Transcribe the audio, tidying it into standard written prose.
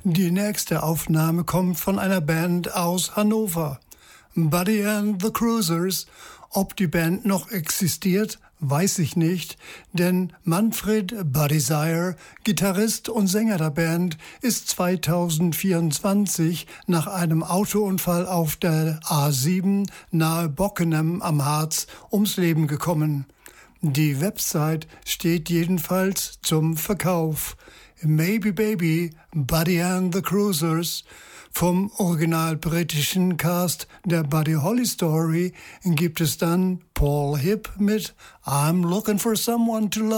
Die nächste Aufnahme kommt von einer Band aus Hannover, Buddy and the Cruisers. Ob die Band noch existiert, weiß ich nicht, denn Manfred Buddy Sire, Gitarrist und Sänger der Band, ist 2024 nach einem Autounfall auf der A7 nahe Bockenem am Harz ums Leben gekommen. Die Website steht jedenfalls zum Verkauf. Maybe Baby, Buddy and the Cruisers. Vom original britischen Cast der Buddy Holly Story gibt es dann Paul Hipp mit I'm Looking for Someone to Love.